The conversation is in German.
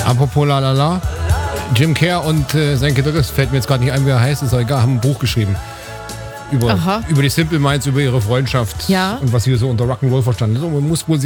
Apropos lalala. Jim Kerr und sein Gitarrist, fällt mir jetzt gerade nicht ein, wie er heißt, ist auch egal, haben ein Buch geschrieben. Über die Simple Minds, über ihre Freundschaft und was sie so unter Rock'n'Roll verstanden. Also man muss wohl